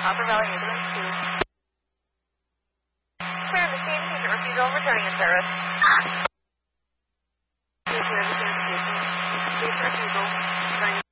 Copper Valley Ambulance 2. Clear the scene, patient refusal, returning in service. Clear the scene, patient refusal, returning